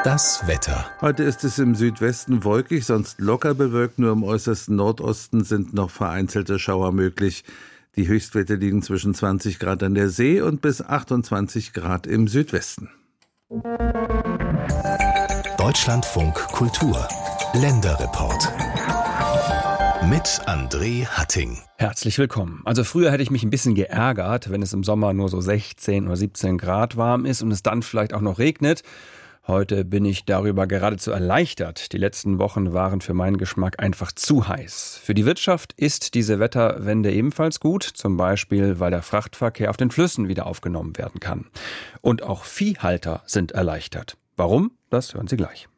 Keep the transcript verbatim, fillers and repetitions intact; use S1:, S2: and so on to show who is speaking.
S1: Das Wetter.
S2: Heute ist es im Südwesten wolkig, sonst locker bewölkt. Nur im äußersten Nordosten sind noch vereinzelte Schauer möglich. Die Höchstwerte liegen zwischen zwanzig Grad an der See und bis achtundzwanzig Grad im Südwesten.
S1: Deutschlandfunk Kultur. Länderreport. Mit André Hatting.
S3: Herzlich willkommen. Also früher hätte ich mich ein bisschen geärgert, wenn es im Sommer nur so sechzehn oder siebzehn Grad warm ist und es dann vielleicht auch noch regnet. Heute bin ich darüber geradezu erleichtert. Die letzten Wochen waren für meinen Geschmack einfach zu heiß. Für die Wirtschaft ist diese Wetterwende ebenfalls gut, zum Beispiel, weil der Frachtverkehr auf den Flüssen wieder aufgenommen werden kann. Und auch Viehhalter sind erleichtert. Warum? Das hören Sie gleich.